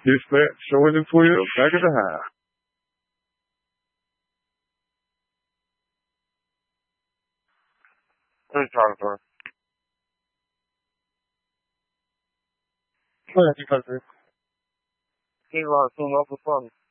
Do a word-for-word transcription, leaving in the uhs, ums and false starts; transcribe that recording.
Dispatch showing in twelve, back at the house. What are you talking for? What are you talking for? He's on some local phone.